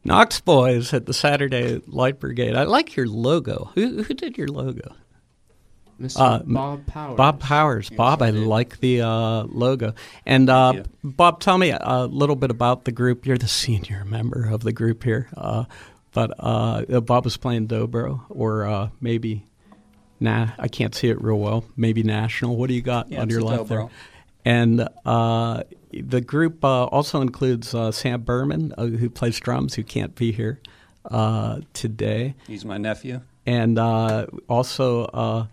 Knox Boys at the Saturday Light Brigade. I like your logo. Who did your logo? Mr. Bob Powers. Bob Powers. Yes, Bob, I indeed. like the logo. And Thank Bob, tell me a little bit about the group. You're the senior member of the group here. But Bob was playing dobro or maybe, I can't see it real well, maybe national. What do you got on your left there? And the group also includes Sam Berman, who plays drums, who can't be here today. He's my nephew. And also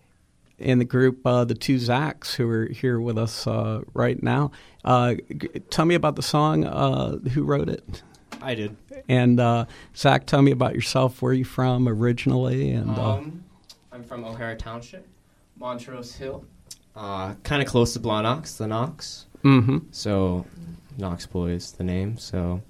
in the group, the two Zachs who are here with us right now. Tell me about the song. Who wrote it? I did. And Zach, tell me about yourself. Where are you from originally? And I'm from O'Hara Township, Montrose Hill, kind of close to Knox, the Knox. mm-hmm. So Knox Boys, the name. So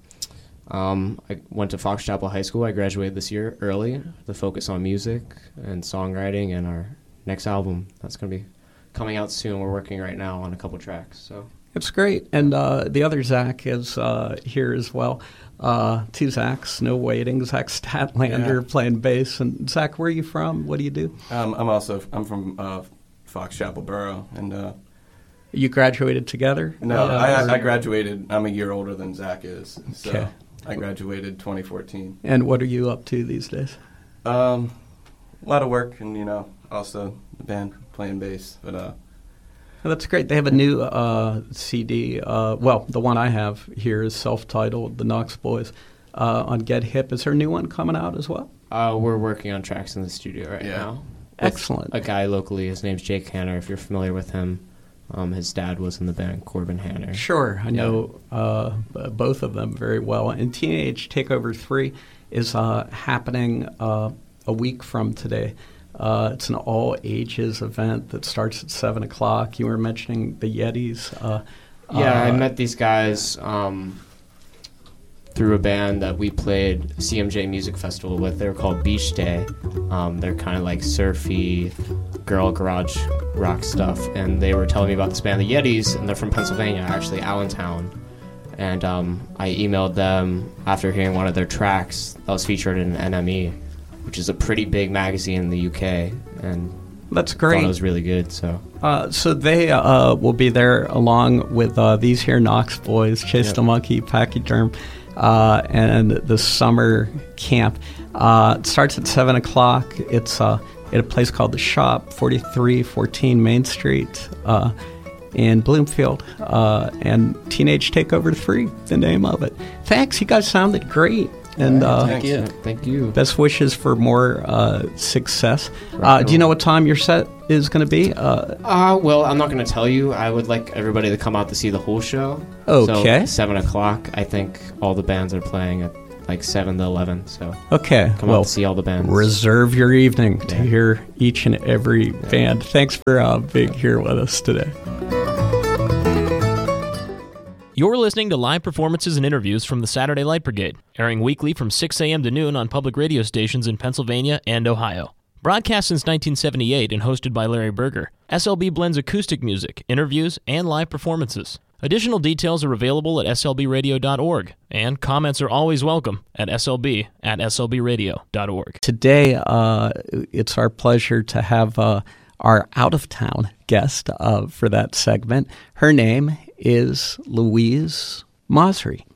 I went to Fox Chapel High School. I graduated this year early. The focus on music and songwriting, and our next album that's going to be coming out soon. We're working right now on a couple tracks. So It's great. And the other Zach is here as well. Two Zachs, no waiting. Zach Statlander playing bass. And Zach, where are you from? What do you do? I'm from Fox Chapel Borough, and You graduated together? no, I graduated. I'm a year older than Zach is, so Okay. I graduated 2014. And what are you up to these days? A lot of work, and also the band playing bass, but Well, that's great. They have a new CD. Well, the one I have here is self-titled, The Knox Boys, on Get Hip. Is there a new one coming out as well? we're working on tracks in the studio right now. With Excellent. A guy locally. His name's Jake Hanner. If you're familiar with him, his dad was in the band, Corbin Hanner. Sure. I know both of them very well. And Teenage Takeover 3 is happening a week from today. It's an all-ages event that starts at 7 o'clock. You were mentioning the Yetis. I met these guys through a band that we played CMJ Music Festival with. They were called Beach Day. They're kind of like surfy, girl garage rock stuff. And they were telling me about this band, the Yetis, and they're from Pennsylvania, actually, Allentown. And I emailed them after hearing one of their tracks that was featured in NME, which is a pretty big magazine in the UK, and That's great. thought it was really good. So So they will be there along with these here Knox Boys, Chase the Monkey, Pachyderm, and the summer camp. It starts at 7 o'clock. It's at a place called The Shop, 4314 Main Street in Bloomfield. And Teenage Takeover 3, the name of it. Thanks, you guys sounded great. And Thank you. thank you. best wishes for more success. Do you know what time your set is going to be? Well, I'm not going to tell you. I would like everybody to come out to see the whole show. Okay. So 7 o'clock. I think all the bands are playing at like 7 to 11. So Okay. come out to see all the bands. Reserve your evening to hear each and every band. Thanks for being here with us today. You're listening to live performances and interviews from the Saturday Light Brigade, airing weekly from 6 a.m. to noon on public radio stations in Pennsylvania and Ohio. Broadcast since 1978 and hosted by Larry Berger, SLB blends acoustic music, interviews, and live performances. Additional details are available at slbradio.org, and comments are always welcome at slb@slbradio.org. Today, it's our pleasure to have our out-of-town guest for that segment. Her name is Louise Masri.